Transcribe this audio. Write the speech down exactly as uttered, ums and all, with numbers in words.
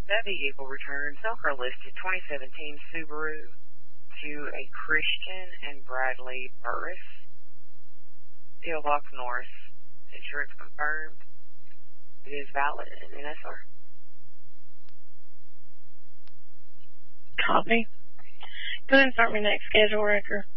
That vehicle returned sell-car listed twenty seventeen Subaru to a Christian and Bradley Burris. P O Box North. Insurance confirmed. It is valid in N S R. Copy. Go ahead and start my next schedule record.